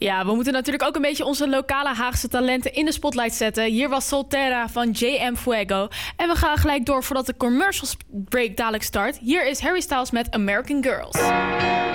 Ja, we moeten natuurlijk ook een beetje onze lokale Haagse talenten in de spotlight zetten. Hier was Solterra van JM Fuego. En we gaan gelijk door voordat de commercial break dadelijk start. Hier is Harry Styles met American Girls.